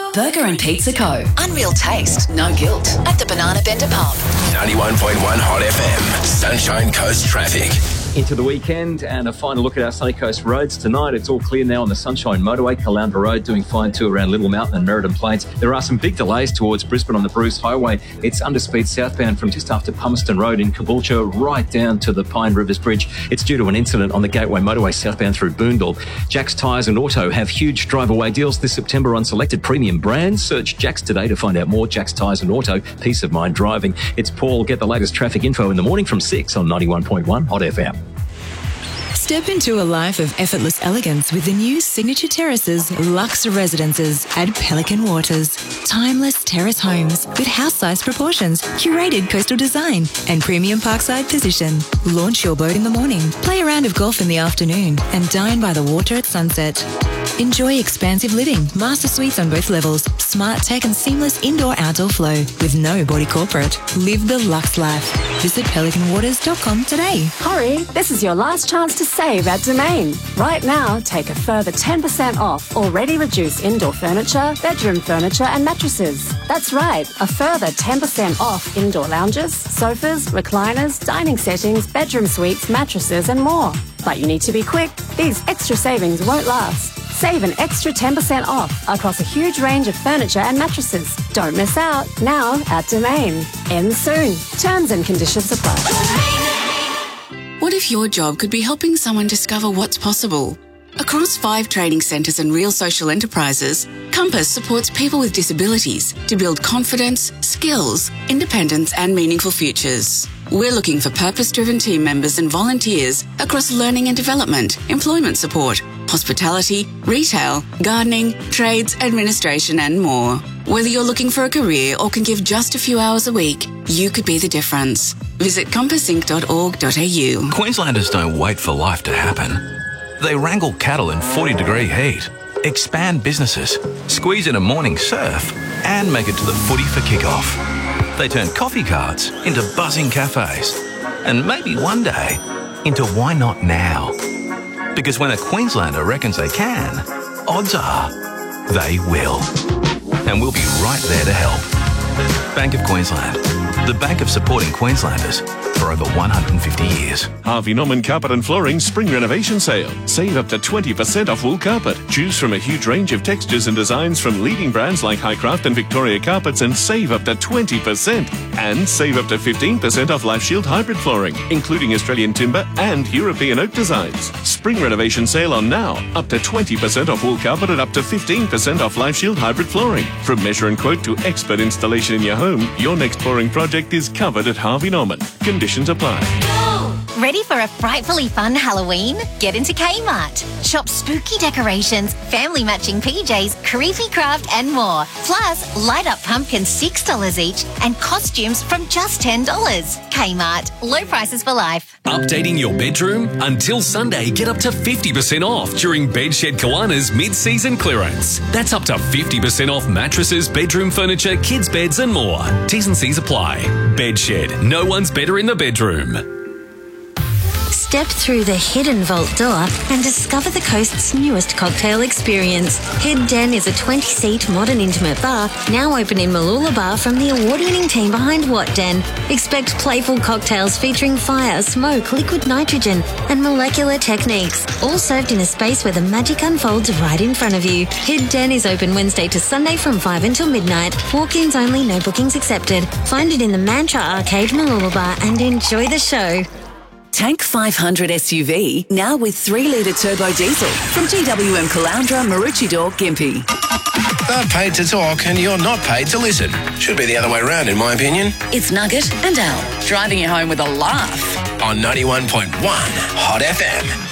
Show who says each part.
Speaker 1: Burger and Pizza Co. Unreal taste, no guilt. At the Banana Bender Pub.
Speaker 2: 91.1 Hot FM. Sunshine Coast traffic.
Speaker 3: Into the weekend and a final look at our Sunny Coast roads tonight. It's all clear now on the Sunshine Motorway, Caloundra Road, doing fine too around Little Mountain and Merredin Plains. There are some big delays towards Brisbane on the Bruce Highway. It's underspeed southbound from just after Palmerston Road in Caboolture right down to the Pine Rivers Bridge. It's due to an incident on the Gateway Motorway southbound through Boondall. Jack's Tyres and Auto have huge drive-away deals this September on selected premium brands. Search Jack's today to find out more. Jack's Tyres and Auto, peace of mind driving. It's Paul. Get the latest traffic info in the morning from 6 on 91.1 Hot FM.
Speaker 4: Step into a life of effortless elegance with the new Signature Terraces Luxe Residences at Pelican Waters. Timeless terrace homes with house-sized proportions, curated coastal design and premium parkside position. Launch your boat in the morning, play a round of golf in the afternoon and dine by the water at sunset. Enjoy expansive living, master suites on both levels, smart tech and seamless indoor-outdoor flow with no body corporate. Live the luxe life. Visit pelicanwaters.com today.
Speaker 5: Hurry, this is your last chance to save at Domain. Right now, take a further 10% off already reduced indoor furniture, bedroom furniture and mattresses. That's right, a further 10% off indoor lounges, sofas, recliners, dining settings, bedroom suites, mattresses and more. But you need to be quick. These extra savings won't last. Save an extra 10% off across a huge range of furniture and mattresses. Don't miss out. Now at Domain. Ends soon. Terms and conditions apply.
Speaker 6: What if your job could be helping someone discover what's possible? Across 5 training centres and real social enterprises, Compass supports people with disabilities to build confidence, skills, independence and meaningful futures. We're looking for purpose-driven team members and volunteers across learning and development, employment support, hospitality, retail, gardening, trades, administration and more. Whether you're looking for a career or can give just a few hours a week, you could be the difference. Visit compassinc.org.au.
Speaker 7: Queenslanders don't wait for life to happen. They wrangle cattle in 40-degree heat, expand businesses, squeeze in a morning surf, and make it to the footy for kickoff. They turn coffee carts into buzzing cafes, and maybe one day into why not now? Because when a Queenslander reckons they can, odds are they will. And we'll be right there to help. Bank of Queensland, the bank of supporting Queenslanders for over 150 years.
Speaker 8: Harvey Norman Carpet and Flooring Spring Renovation Sale. Save up to 20% off wool carpet. Choose from a huge range of textures and designs from leading brands like Highcraft and Victoria Carpets and save up to 20%. And save up to 15% off Life Shield hybrid flooring, including Australian timber and European oak designs. Spring Renovation Sale on now. Up to 20% off wool carpet and up to 15% off Life Shield hybrid flooring. From measure and quote to expert installation in your home, your next flooring project is covered at Harvey Norman. Conditions apply.
Speaker 9: Ready for a frightfully fun Halloween? Get into Kmart. Shop spooky decorations, family matching PJs, creepy craft and more. Plus, light up pumpkins $6 each and costumes from just $10. Kmart. Low prices for life.
Speaker 10: Updating your bedroom? Until Sunday, get up to 50% off during Bedshed Kalana's mid-season clearance. That's up to 50% off mattresses, bedroom furniture, kids' beds and more. T's and C's apply. Bedshed. No one's better in the bedroom.
Speaker 11: Step through the hidden vault door and discover the coast's newest cocktail experience. Head Den is a 20-seat modern intimate bar now open in Mooloolaba from the award-winning team behind What Den. Expect playful cocktails featuring fire, smoke, liquid nitrogen and molecular techniques, all served in a space where the magic unfolds right in front of you. Head Den is open Wednesday to Sunday from 5 until midnight. Walk-ins only, no bookings accepted. Find it in the Mantra Arcade, Mooloolaba and enjoy the show.
Speaker 1: Tank 500 SUV, now with 3-litre turbo diesel from GWM Caloundra, Maroochydore, Gympie.
Speaker 2: They're paid to talk and you're not paid to listen. Should be the other way around, in my opinion.
Speaker 1: It's Nugget and Al, driving you home with a laugh.
Speaker 2: On 91.1 Hot FM.